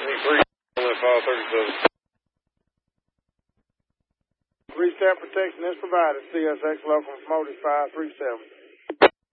537. Three-step protection is provided. CSX local from Motor 537.